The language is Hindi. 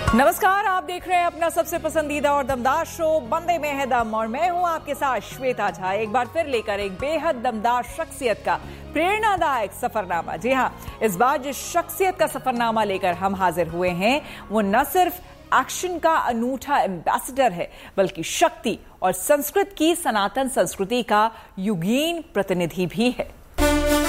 नमस्कार, आप देख रहे हैं अपना सबसे पसंदीदा और दमदार शो बंदे में है दम और मैं हूं आपके साथ श्वेता झा, एक बार फिर लेकर एक बेहद दमदार शख्सियत का प्रेरणादायक सफरनामा। जी हां, इस बार जिस शख्सियत का सफरनामा लेकर हम हाजिर हुए हैं वो न सिर्फ एक्शन का अनूठा एम्बेसडर है बल्कि शक्ति और संस्कृत की सनातन संस्कृति का युगीन प्रतिनिधि भी है।